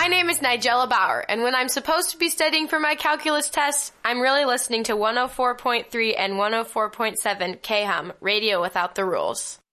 name is Nigella Bauer, and when I'm supposed to be studying for my calculus tests, I'm really listening to 104.3 and 104.7 KHUM, Radio Without the Rules.